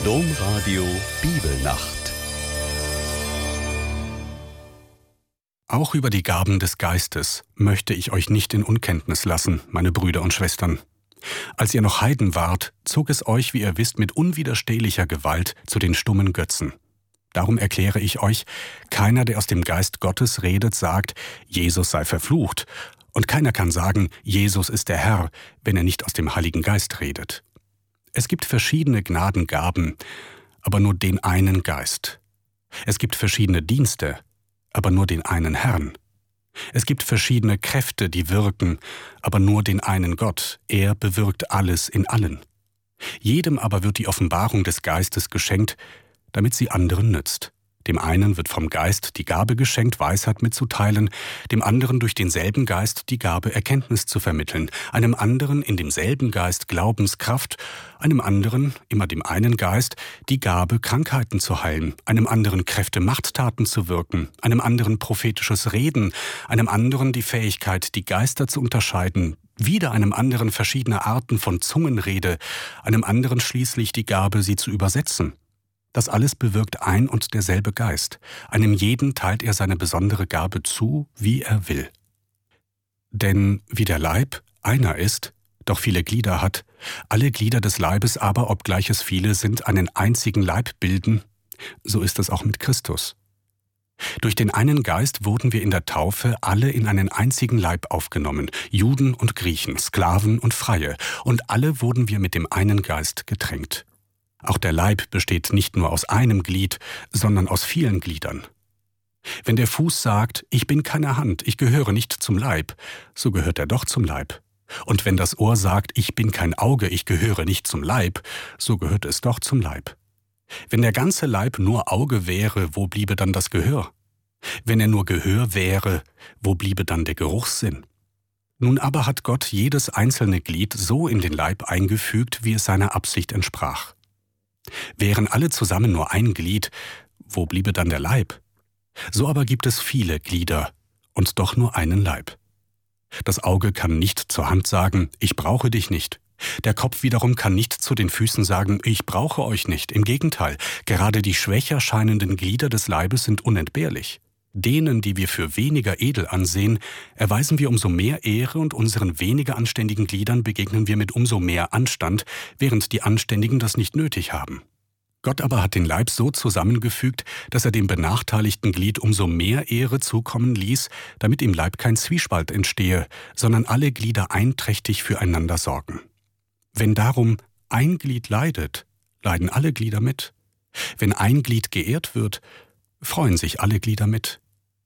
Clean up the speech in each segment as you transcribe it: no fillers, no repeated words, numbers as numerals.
Domradio Bibelnacht. Auch über die Gaben des Geistes möchte ich euch nicht in Unkenntnis lassen, meine Brüder und Schwestern. Als ihr noch Heiden wart, zog es euch, wie ihr wisst, mit unwiderstehlicher Gewalt zu den stummen Götzen. Darum erkläre ich euch, keiner, der aus dem Geist Gottes redet, sagt, Jesus sei verflucht. Und keiner kann sagen, Jesus ist der Herr, wenn er nicht aus dem Heiligen Geist redet. Es gibt verschiedene Gnadengaben, aber nur den einen Geist. Es gibt verschiedene Dienste, aber nur den einen Herrn. Es gibt verschiedene Kräfte, die wirken, aber nur den einen Gott. Er bewirkt alles in allen. Jedem aber wird die Offenbarung des Geistes geschenkt, damit sie anderen nützt. Dem einen wird vom Geist die Gabe geschenkt, Weisheit mitzuteilen, dem anderen durch denselben Geist die Gabe, Erkenntnis zu vermitteln, einem anderen in demselben Geist Glaubenskraft, einem anderen, immer dem einen Geist, die Gabe, Krankheiten zu heilen, einem anderen Kräfte, Machttaten zu wirken, einem anderen prophetisches Reden, einem anderen die Fähigkeit, die Geister zu unterscheiden, wieder einem anderen verschiedene Arten von Zungenrede, einem anderen schließlich die Gabe, sie zu übersetzen. Das alles bewirkt ein und derselbe Geist. Einem jeden teilt er seine besondere Gabe zu, wie er will. Denn wie der Leib einer ist, doch viele Glieder hat, alle Glieder des Leibes aber, obgleich es viele sind, einen einzigen Leib bilden, so ist es auch mit Christus. Durch den einen Geist wurden wir in der Taufe alle in einen einzigen Leib aufgenommen, Juden und Griechen, Sklaven und Freie, und alle wurden wir mit dem einen Geist getränkt. Auch der Leib besteht nicht nur aus einem Glied, sondern aus vielen Gliedern. Wenn der Fuß sagt, ich bin keine Hand, ich gehöre nicht zum Leib, so gehört er doch zum Leib. Und wenn das Ohr sagt, ich bin kein Auge, ich gehöre nicht zum Leib, so gehört es doch zum Leib. Wenn der ganze Leib nur Auge wäre, wo bliebe dann das Gehör? Wenn er nur Gehör wäre, wo bliebe dann der Geruchssinn? Nun aber hat Gott jedes einzelne Glied so in den Leib eingefügt, wie es seiner Absicht entsprach. Wären alle zusammen nur ein Glied, wo bliebe dann der Leib? So aber gibt es viele Glieder und doch nur einen Leib. Das Auge kann nicht zur Hand sagen, ich brauche dich nicht. Der Kopf wiederum kann nicht zu den Füßen sagen, ich brauche euch nicht. Im Gegenteil, gerade die schwächer scheinenden Glieder des Leibes sind unentbehrlich. Denen, die wir für weniger edel ansehen, erweisen wir umso mehr Ehre und unseren weniger anständigen Gliedern begegnen wir mit umso mehr Anstand, während die Anständigen das nicht nötig haben. Gott aber hat den Leib so zusammengefügt, dass er dem benachteiligten Glied umso mehr Ehre zukommen ließ, damit im Leib kein Zwiespalt entstehe, sondern alle Glieder einträchtig füreinander sorgen. Wenn darum ein Glied leidet, leiden alle Glieder mit. Wenn ein Glied geehrt wird, freuen sich alle Glieder mit.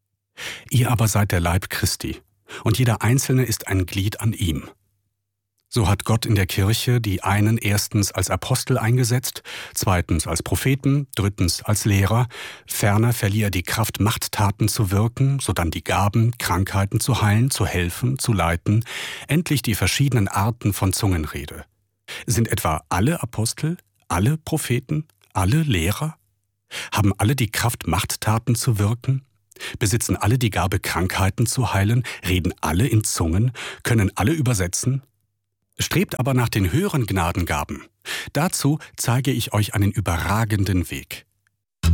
Ihr aber seid der Leib Christi, und jeder Einzelne ist ein Glied an ihm. So hat Gott in der Kirche die einen erstens als Apostel eingesetzt, zweitens als Propheten, drittens als Lehrer, ferner verlieh er die Kraft, Machttaten zu wirken, sodann die Gaben, Krankheiten zu heilen, zu helfen, zu leiten, endlich die verschiedenen Arten von Zungenrede. Sind etwa alle Apostel, alle Propheten, alle Lehrer? Haben alle die Kraft, Machttaten zu wirken? Besitzen alle die Gabe, Krankheiten zu heilen? Reden alle in Zungen? Können alle übersetzen? Strebt aber nach den höheren Gnadengaben. Dazu zeige ich euch einen überragenden Weg.